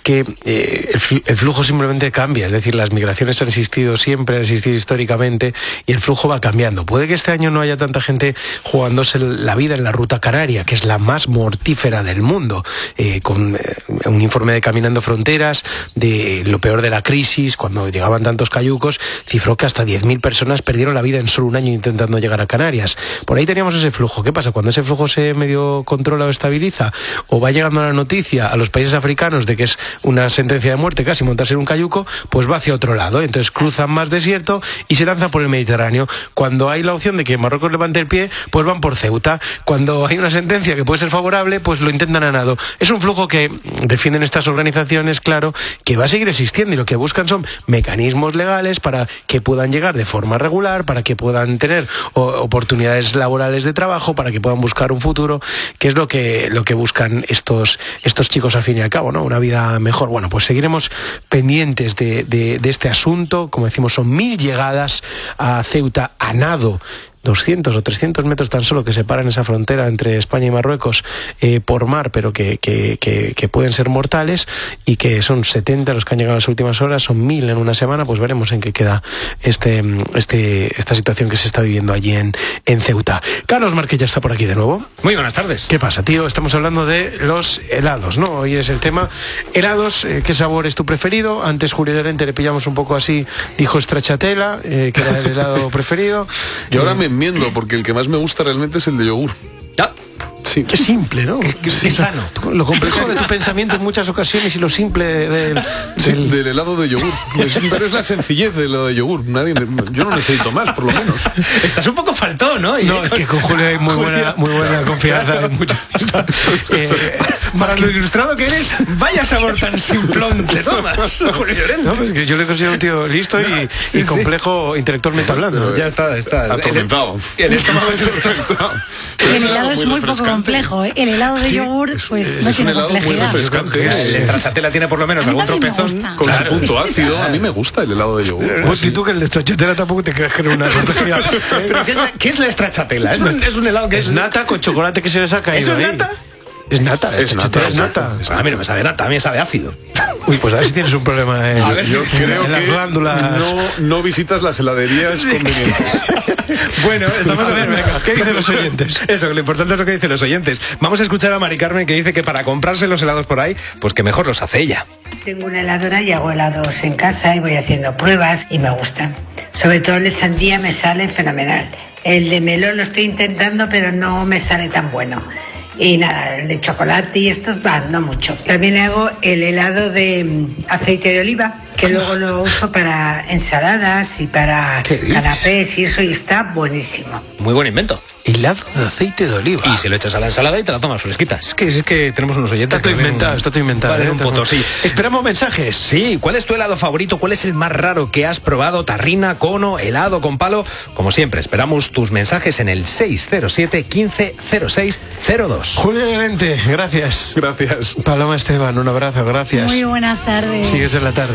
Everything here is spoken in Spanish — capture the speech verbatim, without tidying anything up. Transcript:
que eh, el, el flujo simplemente cambia, es decir, las migraciones han existido siempre, han existido históricamente, y el flujo va cambiando. Puede que este año no haya tanta gente jugándose la vida en la ruta canaria, que es la más mortífera del mundo, eh, con eh, un informe de Caminando Fronteras, de lo peor de la crisis, cuando llegaban tantos cayucos, cifró que hasta diez mil personas perdieron la vida en solo un año intentando llegar a Canarias. Por ahí teníamos ese flujo. ¿Qué pasa? Cuando ese flujo se medio controla o estabiliza, o va llegando la noticia a los países africanos de que es una sentencia de muerte casi montarse en un cayuco, pues va hacia otro lado. Entonces cruzan más desierto y se lanzan por el Mediterráneo. Cuando hay la opción de que Marruecos levante el pie, pues van por Ceuta. Cuando hay una sentencia que puede ser favorable, pues lo intentan a nado. Es un flujo que defienden estas organizaciones, claro, que va a seguir existiendo, y lo que buscan son mecanismos legales para que puedan llegar de forma regular, para que puedan tener oportunidades laborales de trabajo, para que puedan buscar un futuro, que es lo que, lo que buscan estos, estos chicos al fin y al cabo, ¿no? Una vida mejor. Bueno, pues seguiremos pendientes de, de, de este asunto. Como decimos, son mil llegadas a Ceuta a nado, doscientos o trescientos metros tan solo que separan esa frontera entre España y Marruecos eh, por mar, pero que, que, que, que pueden ser mortales, y que son setenta los que han llegado en las últimas horas, son mil en una semana. Pues veremos en qué queda este, este, esta situación que se está viviendo allí en, en Ceuta. Carlos Marqués ya está por aquí de nuevo. Muy buenas tardes. ¿Qué pasa, tío? Estamos hablando de los helados, ¿no? Hoy es el tema. Helados, eh, ¿qué sabor es tu preferido? Antes Julio Llorente le pillamos un poco así, dijo stracciatella, eh, que era el helado preferido. Y ahora eh, me enmiendo, porque el que más me gusta realmente es el de yogur. Ah. Sí. Qué simple, ¿no? Qué, qué, qué sano. Lo complejo de tu pensamiento en muchas ocasiones y lo simple del... del... Sí, del helado de yogur. Es, pero es la sencillez del helado de yogur. Nadie, yo no necesito más, por lo menos. Estás un poco faltón, ¿no? Y no, es que con Julio hay muy buena, muy buena confianza. En muchas... eh, para lo ilustrado que eres, vaya sabor tan simplón te tomas, Julio Llorente. No, pues que yo le considero un tío listo y, no, sí, y complejo sí. intelectualmente hablando. Ya está, está. Atormentado. El, el estómago es atormentado. El helado es muy poco complejo, ¿eh? El helado de sí, yogur, pues es, no es tiene un helado complejidad. Muy refrescante. El stracciatella tiene por lo menos algún tropezón. Con claro. su punto ácido. A mí me gusta el helado de yogur. Pues si tú que el de stracciatella tampoco te crees que era una complejidad. ¿Pero qué, qué es la stracciatella? Es un, es un helado que es... es nata con chocolate que se les ha caído. ¿Eso es ahí. nata? Es nata, es, es nata. Es nata. A mí no me sabe nata, a mí me sabe ácido. Uy, pues a ver si tienes un problema en, a ver, yo si, creo en las que glándulas. No, no visitas las heladerías sí. convenientes. Bueno, estamos a ver, venga, ¿qué dicen los oyentes? Eso, lo importante es lo que dicen los oyentes. Vamos a escuchar a Mari Carmen, que dice que para comprarse los helados por ahí, pues que mejor los hace ella. Tengo una heladora y hago helados en casa y voy haciendo pruebas y me gustan. Sobre todo el de sandía me sale fenomenal. El de melón lo estoy intentando, pero no me sale tan bueno. Y nada, el de chocolate y esto, va, no mucho. También hago el helado de aceite de oliva, que luego lo uso para ensaladas y para canapés y eso, y está buenísimo. Muy buen invento. Helado de aceite de oliva. Y se lo echas a la ensalada y te la tomas fresquita. Es que, es que tenemos unos oyentes. Está todo inventado, un, está todo inventado. Vale, ¿eh? un potosí. Esperamos mensajes. Sí, ¿cuál es tu helado favorito? ¿Cuál es el más raro que has probado? Tarrina, cono, helado con palo. Como siempre, esperamos tus mensajes en el seis cero siete, quince, cero seis, cero dos. Julio Llorente, gracias. Gracias. Paloma Esteban, un abrazo, gracias. Muy buenas tardes. Sigues en la tarde.